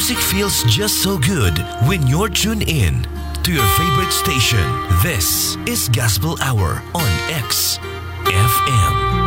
Music feels just so good when you're tuned in to your favorite station. This is Gospel Hour on X FM.